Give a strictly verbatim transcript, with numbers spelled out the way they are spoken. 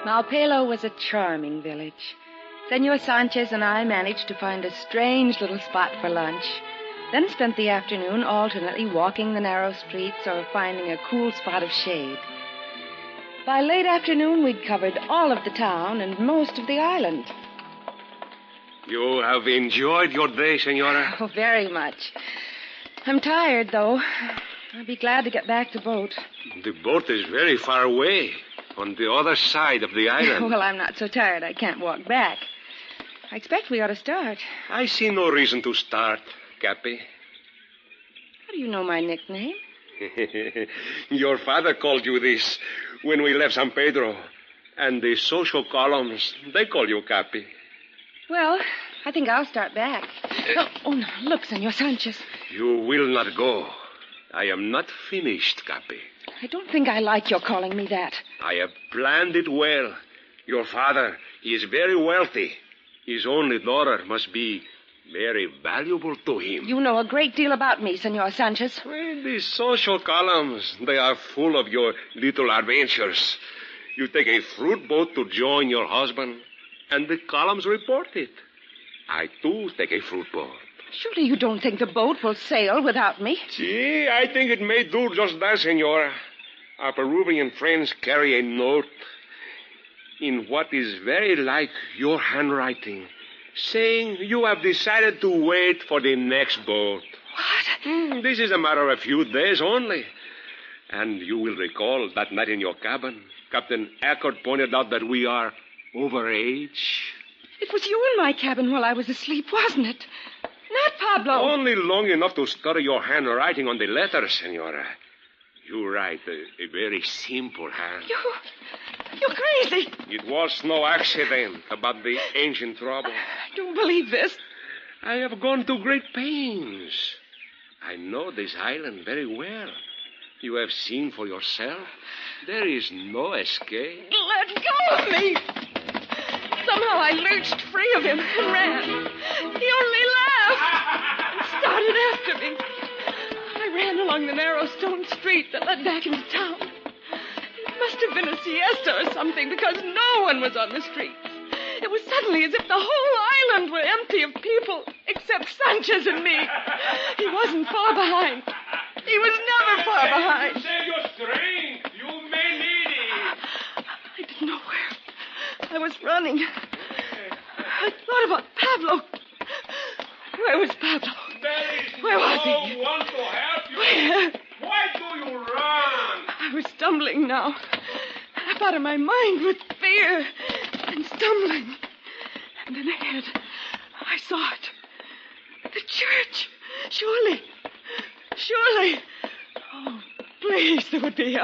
Malpelo was a charming village. Senor Sanchez and I managed to find a strange little spot for lunch, then spent the afternoon alternately walking the narrow streets or finding a cool spot of shade. By late afternoon, we'd covered all of the town and most of the island. You have enjoyed your day, Senora? Oh, very much. I'm tired, though. I'll be glad to get back to boat. The boat is very far away, on the other side of the island. Well, I'm not so tired I can't walk back. I expect we ought to start. I see no reason to start, Cappy. How do you know my nickname? Your father called you this when we left San Pedro. And the social columns, they call you Cappy. Well, I think I'll start back. Oh, oh no, look, Senor Sanchez. You will not go. I am not finished, Cappy. I don't think I like your calling me that. I have planned it well. Your father, he is very wealthy. His only daughter must be very valuable to him. You know a great deal about me, Senor Sanchez. Well, the social columns, they are full of your little adventures. You take a fruit boat to join your husband, and the columns report it. I, too, take a fruit boat. Surely you don't think the boat will sail without me? Gee, I think it may do just that, Senora. Our Peruvian friends carry a note in what is very like your handwriting, saying you have decided to wait for the next boat. What? Mm, this is a matter of a few days only. And you will recall that night in your cabin, Captain Eckert pointed out that we are over age. It was you in my cabin while I was asleep, wasn't it? Not Pablo. Only long enough to study your handwriting on the letters, Senora. You write a, a very simple hand. You... You're crazy. It was no accident about the ancient trouble. I don't believe this. I have gone to great pains. I know this island very well. You have seen for yourself. There is no escape. Let go of me. Somehow I lurched free of him and ran. He only laughed and started after me. I ran along the narrow stone street that led back into town. It must have been a siesta or something, because no one was on the streets. It was suddenly as if the whole island were empty of people, except Sanchez and me. He wasn't far behind. He was never far behind. Save your strength. You may need it. I didn't know where I was running. I thought about Pablo. Where was Pablo? There is Where was no he? one to help you. Where? Why do you run? I was stumbling now, half out of my mind with fear and stumbling. And then ahead, I saw it. The church. Surely. Surely. Oh, please, there would be help.